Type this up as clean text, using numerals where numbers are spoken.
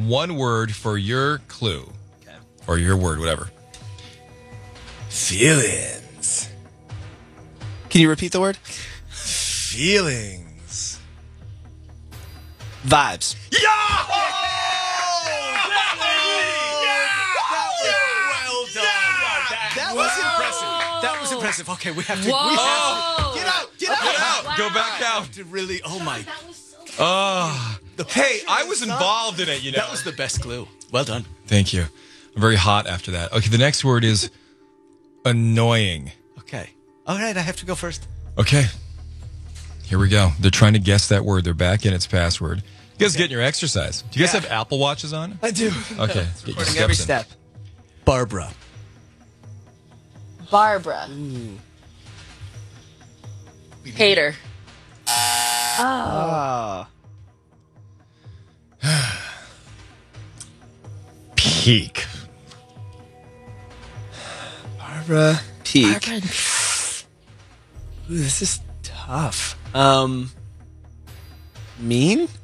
one word for your clue. Okay. Or your word, whatever. Feelings. Can you repeat the word? Feelings. Vibes. That was impressive. That was impressive. Okay, we have to. Whoa. We have to get out. Get out. Get out. Wow. Go back out. To really. Oh my. That was so good. Hey, I was involved in it, you know. That was the best clue. Well done. Thank you. I'm very hot after that. Okay, the next word is annoying. Okay. All right, I have to go first. Okay. Here we go. They're trying to guess that word. They're back in its password. You guys getting your exercise. Do you guys have Apple Watches on? I do. Okay. Get your Recording every steps in. step. Barbara. Barbara. Hater. Ah. Peak. Barbara. Peak. Barbara. Ooh, this is tough. Mean?